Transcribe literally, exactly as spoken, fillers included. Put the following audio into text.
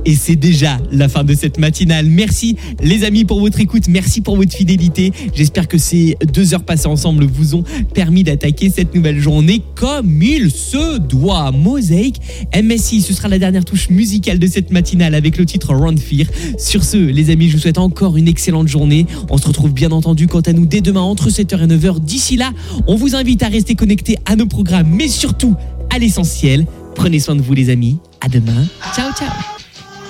Et c'est déjà la fin de cette matinale. Merci les amis pour votre écoute, merci pour votre fidélité. J'espère que ces deux heures passées ensemble vous ont permis d'attaquer cette nouvelle journée comme il se doit. Mosaïque, M S I, ce sera la dernière touche musicale de cette matinale avec le titre Run Fear. Sur ce, les amis, je vous souhaite encore une excellente journée. On se retrouve bien entendu quant à nous dès demain entre sept heures et neuf heures. D'ici là, on vous invite à rester connectés à nos programmes, mais surtout à l'essentiel. Prenez soin de vous les amis. À demain. Ciao, ciao.